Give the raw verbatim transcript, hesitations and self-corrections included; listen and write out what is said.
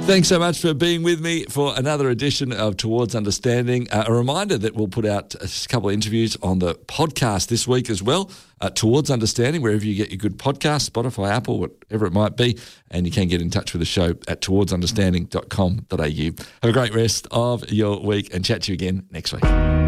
Thanks so much for being with me for another edition of Towards Understanding. Uh, a reminder that we'll put out a couple of interviews on the podcast this week as well, uh, Towards Understanding, wherever you get your good podcasts, Spotify, Apple, whatever it might be, and you can get in touch with the show at towards understanding dot com dot a u. Have a great rest of your week and chat to you again next week.